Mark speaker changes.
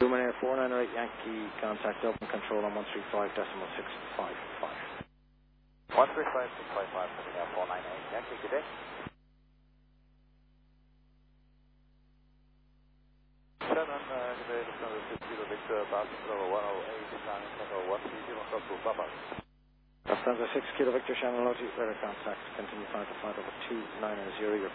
Speaker 1: Luminaire 498 Yankee, contact open control on 135.655.
Speaker 2: 135.655, Luminaire 498 Yankee, good day. 7, good day, Lufthansa 6 Kilo Victor, Boston Bravo 108, Channel Tango 130, Hotel Papa.
Speaker 1: Lufthansa 6 Kilo Victor, Channel 08, radar contact, continue flight to flight over 290, your